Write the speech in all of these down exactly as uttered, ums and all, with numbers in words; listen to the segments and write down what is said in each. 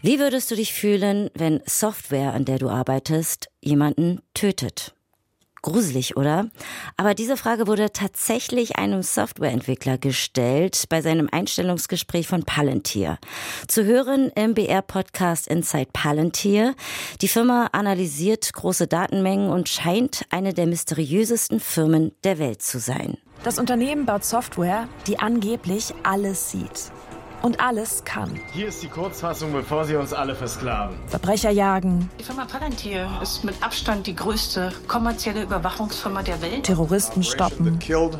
Wie würdest du dich fühlen, wenn Software, an der du arbeitest, jemanden tötet? Gruselig, oder? Aber diese Frage wurde tatsächlich einem Softwareentwickler gestellt bei seinem Einstellungsgespräch von Palantir. Zu hören im B R-Podcast Inside Palantir. Die Firma analysiert große Datenmengen und scheint eine der mysteriösesten Firmen der Welt zu sein. Das Unternehmen baut Software, die angeblich alles sieht. Und alles kann. Hier ist die Kurzfassung, bevor sie uns alle versklaven. Verbrecher jagen. Die Firma Palantir ist mit Abstand die größte kommerzielle Überwachungsfirma der Welt. Terroristen stoppen.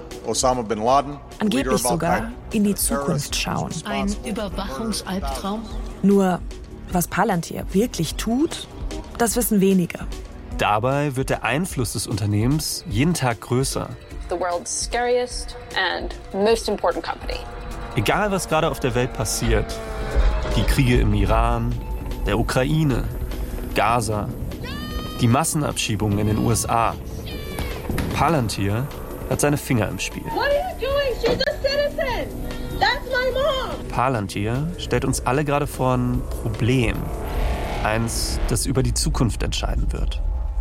Angeblich sogar in die Zukunft schauen. Ein Überwachungsalbtraum. Nur, was Palantir wirklich tut, das wissen wenige. Dabei wird der Einfluss des Unternehmens jeden Tag größer. The world's scariest and most important company. Egal, was gerade auf der Welt passiert, die Kriege im Iran, der Ukraine, Gaza, die Massenabschiebungen in den U S A. Palantir hat seine Finger im Spiel. What are you doing? She's a citizen. That's my mom. Palantir stellt uns alle gerade vor ein Problem. Eins, das über die Zukunft entscheiden wird.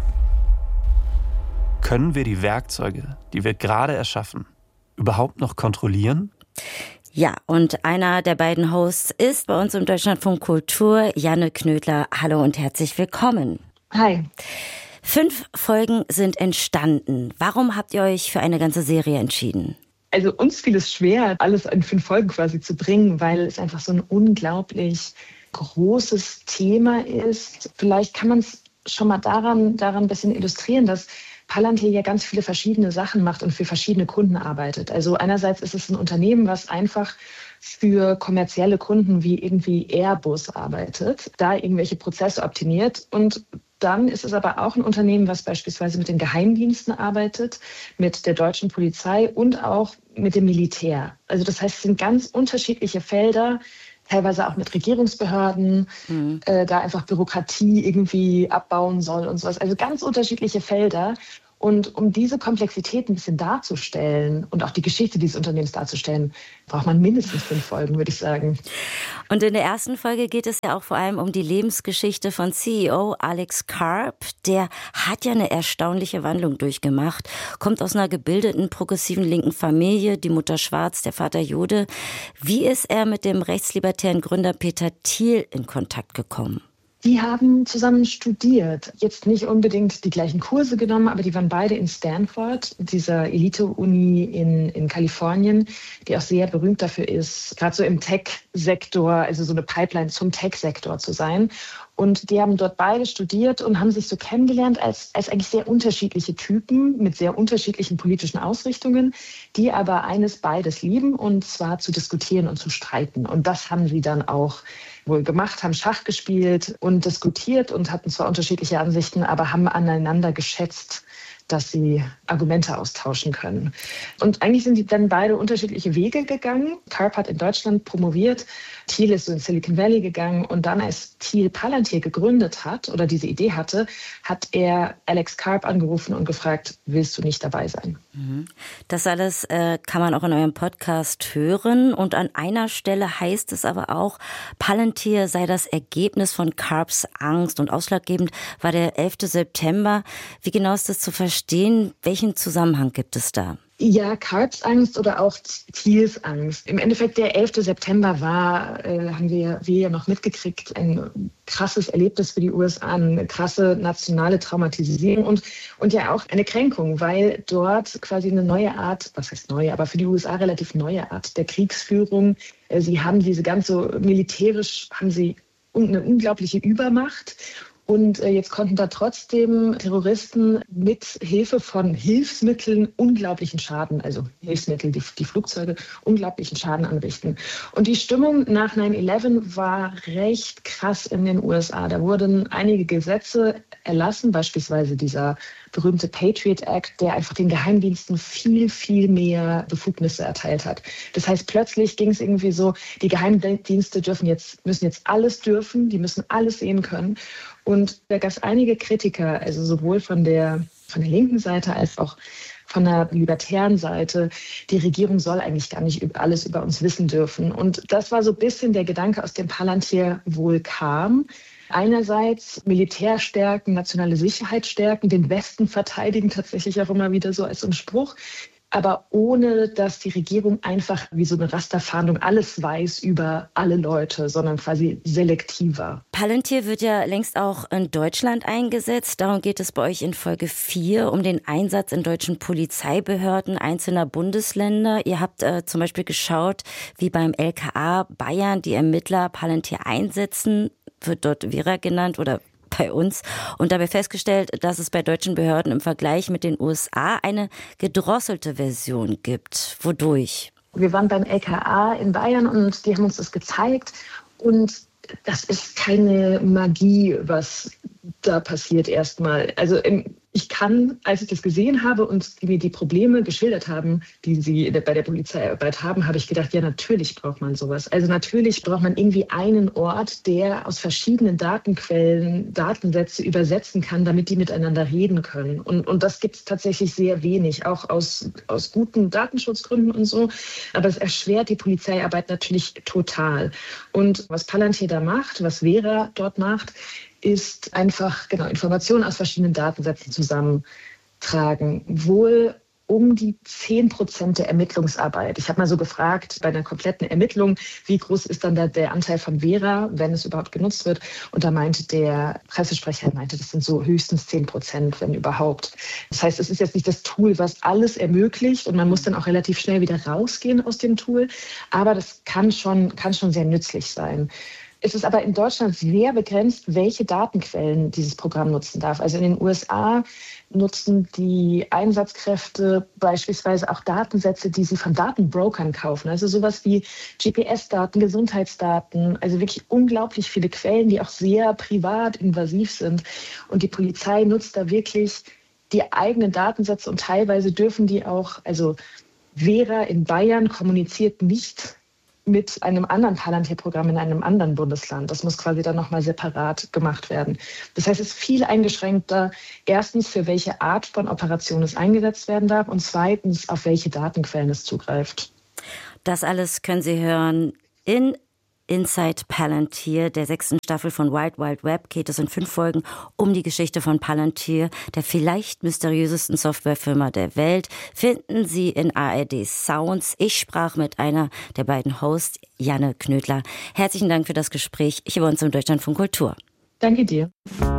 Können wir die Werkzeuge, die wir gerade erschaffen, überhaupt noch kontrollieren? Ja, und einer der beiden Hosts ist bei uns im Deutschlandfunk Kultur, Janne Knödler. Hallo und herzlich willkommen. Hi. Fünf Folgen sind entstanden. Warum habt ihr euch für eine ganze Serie entschieden? Also uns fiel es schwer, alles in fünf Folgen quasi zu bringen, weil es einfach so ein unglaublich großes Thema ist. Vielleicht kann man es schon mal daran, daran ein bisschen illustrieren, dass Palantir ja ganz viele verschiedene Sachen macht und für verschiedene Kunden arbeitet. Also einerseits ist es ein Unternehmen, was einfach für kommerzielle Kunden wie irgendwie Airbus arbeitet, da irgendwelche Prozesse optimiert. Und dann ist es aber auch ein Unternehmen, was beispielsweise mit den Geheimdiensten arbeitet, mit der deutschen Polizei und auch mit dem Militär. Also das heißt, es sind ganz unterschiedliche Felder, teilweise auch mit Regierungsbehörden, mhm. äh, da einfach Bürokratie irgendwie abbauen soll und sowas. Also ganz unterschiedliche Felder. Und um diese Komplexität ein bisschen darzustellen und auch die Geschichte dieses Unternehmens darzustellen, braucht man mindestens fünf Folgen, würde ich sagen. Und in der ersten Folge geht es ja auch vor allem um die Lebensgeschichte von C E O Alex Karp. Der hat ja eine erstaunliche Wandlung durchgemacht, kommt aus einer gebildeten, progressiven linken Familie, die Mutter schwarz, der Vater Jude. Wie ist er mit dem rechtslibertären Gründer Peter Thiel in Kontakt gekommen? Die haben zusammen studiert, jetzt nicht unbedingt die gleichen Kurse genommen, aber die waren beide in Stanford, dieser Elite-Uni in, in Kalifornien, die auch sehr berühmt dafür ist, gerade so im Tech-Sektor, also so eine Pipeline zum Tech-Sektor zu sein. Und die haben dort beide studiert und haben sich so kennengelernt als, als eigentlich sehr unterschiedliche Typen mit sehr unterschiedlichen politischen Ausrichtungen, die aber eines beides lieben, und zwar zu diskutieren und zu streiten. Und das haben sie dann auch wohl gemacht, haben Schach gespielt und diskutiert und hatten zwar unterschiedliche Ansichten, aber haben aneinander geschätzt, dass sie Argumente austauschen können. Und eigentlich sind die dann beide unterschiedliche Wege gegangen. Karp hat in Deutschland promoviert, Thiel ist so in Silicon Valley gegangen, und dann, als Thiel Palantir gegründet hat oder diese Idee hatte, hat er Alex Karp angerufen und gefragt, willst du nicht dabei sein? Das alles äh, kann man auch in eurem Podcast hören, und an einer Stelle heißt es aber auch, Palantir sei das Ergebnis von Karps Angst, und ausschlaggebend war der elfte September. Wie genau ist das zu verstehen? Welchen Zusammenhang gibt es da? Ja, Karps Angst oder auch Thiels Angst. Im Endeffekt der elfte September war, äh, haben wir, wir ja noch mitgekriegt, ein krasses Erlebnis für die U S A, eine krasse nationale Traumatisierung und, und ja auch eine Kränkung, weil dort quasi eine neue Art, was heißt neue, aber für die U S A relativ neue Art der Kriegsführung. Äh, sie haben diese ganze, militärisch haben sie eine unglaubliche Übermacht. Und jetzt konnten da trotzdem Terroristen mit Hilfe von Hilfsmitteln unglaublichen Schaden, also Hilfsmittel, die, die Flugzeuge, unglaublichen Schaden anrichten. Und die Stimmung nach neun elf war recht krass in den U S A. Da wurden einige Gesetze erlassen, beispielsweise dieser berühmte Patriot Act, der einfach den Geheimdiensten viel, viel mehr Befugnisse erteilt hat. Das heißt, plötzlich ging es irgendwie so, die Geheimdienste dürfen jetzt, müssen jetzt alles dürfen, die müssen alles sehen können. Und da gab es einige Kritiker, also sowohl von der, von der linken Seite als auch von der libertären Seite, die Regierung soll eigentlich gar nicht alles über uns wissen dürfen. Und das war so ein bisschen der Gedanke, aus dem Palantir wohl kam. Einerseits Militär stärken, nationale Sicherheit stärken, den Westen verteidigen, tatsächlich auch immer wieder so als so ein Spruch. Aber ohne, dass die Regierung einfach wie so eine Rasterfahndung alles weiß über alle Leute, sondern quasi selektiver. Palantir wird ja längst auch in Deutschland eingesetzt. Darum geht es bei euch in Folge vier um den Einsatz in deutschen Polizeibehörden einzelner Bundesländer. Ihr habt äh, zum Beispiel geschaut, wie beim L K A Bayern die Ermittler Palantir einsetzen, wird dort Vera genannt oder bei uns, und dabei festgestellt, dass es bei deutschen Behörden im Vergleich mit den U S A eine gedrosselte Version gibt. Wodurch? Wir waren beim L K A in Bayern und die haben uns das gezeigt. Und das ist keine Magie, was da passiert erstmal. Also ich kann, als ich das gesehen habe und die mir die Probleme geschildert haben, die sie bei der Polizeiarbeit haben, habe ich gedacht, ja, natürlich braucht man sowas. Also natürlich braucht man irgendwie einen Ort, der aus verschiedenen Datenquellen Datensätze übersetzen kann, damit die miteinander reden können. Und, und das gibt es tatsächlich sehr wenig, auch aus, aus guten Datenschutzgründen und so. Aber es erschwert die Polizeiarbeit natürlich total. Und was Palantir da macht, was Vera dort macht, ist einfach genau Informationen aus verschiedenen Datensätzen zusammentragen. Wohl um die zehn Prozent der Ermittlungsarbeit. Ich habe mal so gefragt, bei einer kompletten Ermittlung, wie groß ist dann da der Anteil von Vera, wenn es überhaupt genutzt wird? Und da meinte der Pressesprecher, meinte, das sind so höchstens zehn Prozent, wenn überhaupt. Das heißt, es ist jetzt nicht das Tool, was alles ermöglicht und man muss dann auch relativ schnell wieder rausgehen aus dem Tool. Aber das kann schon, kann schon sehr nützlich sein. Es ist aber in Deutschland sehr begrenzt, welche Datenquellen dieses Programm nutzen darf. Also in den U S A nutzen die Einsatzkräfte beispielsweise auch Datensätze, die sie von Datenbrokern kaufen. Also sowas wie G P S-Daten, Gesundheitsdaten, also wirklich unglaublich viele Quellen, die auch sehr privat invasiv sind. Und die Polizei nutzt da wirklich die eigenen Datensätze und teilweise dürfen die auch, also Vera in Bayern kommuniziert nicht mit einem anderen Palantir-Programm in einem anderen Bundesland. Das muss quasi dann nochmal separat gemacht werden. Das heißt, es ist viel eingeschränkter, erstens, für welche Art von Operation es eingesetzt werden darf und zweitens, auf welche Datenquellen es zugreift. Das alles können Sie hören in Inside Palantir, der sechsten Staffel von Wild Wild Web, geht es in fünf Folgen um die Geschichte von Palantir, der vielleicht mysteriösesten Softwarefirma der Welt. Finden Sie in A R D Sounds. Ich sprach mit einer der beiden Hosts, Janne Knödler. Herzlichen Dank für das Gespräch hier bei uns im Deutschlandfunk Kultur. Danke dir.